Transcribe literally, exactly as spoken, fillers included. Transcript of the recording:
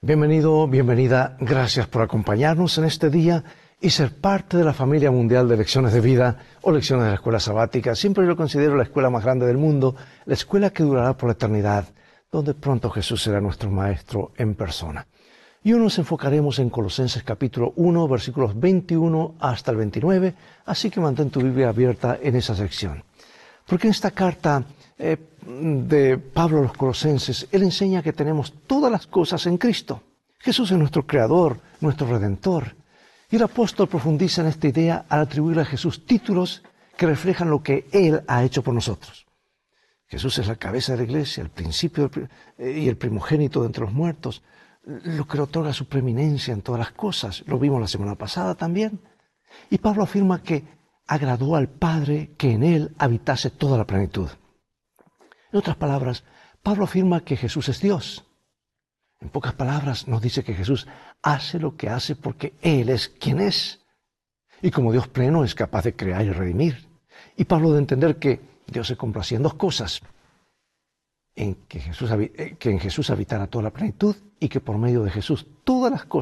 Bienvenido, bienvenida. Gracias por acompañarnos en este día y ser parte de la familia mundial de Lecciones de Vida o Lecciones de la Escuela Sabática. Siempre yo considero la escuela más grande del mundo, la escuela que durará por la eternidad, donde pronto Jesús será nuestro Maestro en persona. Y hoy nos enfocaremos en Colosenses capítulo uno, versículos veintiuno hasta el veintinueve, así que mantén tu Biblia abierta en esa sección. Porque en esta carta eh, de Pablo a los Colosenses, él enseña que tenemos todas las cosas en Cristo. Jesús es nuestro Creador, nuestro Redentor. Y el apóstol profundiza en esta idea al atribuirle a Jesús títulos que reflejan lo que Él ha hecho por nosotros. Jesús es la cabeza de la iglesia, el principio y el primogénito de entre los muertos, lo que le otorga su preeminencia en todas las cosas. Lo vimos la semana pasada también. Y Pablo afirma que agradó al Padre que en Él habitase toda la plenitud. En otras palabras, Pablo afirma que Jesús es Dios. En pocas palabras, nos dice que Jesús hace lo que hace porque Él es quien es. Y como Dios pleno es capaz de crear y redimir. Y Pablo debe entender que Dios se complacía en dos cosas. En que, Jesús, que en Jesús habitara toda la plenitud y que por medio de Jesús todas las cosas